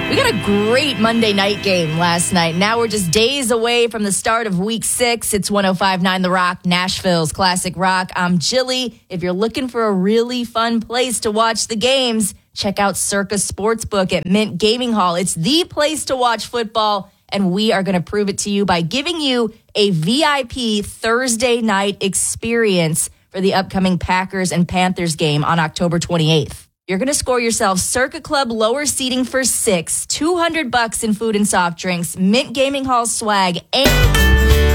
We got a great Monday night game last night. Now we're just days away from the start of week 6. It's 105.9 The Rock, Nashville's classic rock. I'm Jilly. If you're looking for a really fun place to watch the games, check out Circa Sportsbook at Mint Gaming Hall. It's the place to watch football, and we are going to prove it to you by giving you a VIP Thursday night experience for the upcoming Packers and Panthers game on October 28th. You're going to score yourself Circa Club lower seating for 6, $200 in food and soft drinks, Mint Gaming Hall swag, and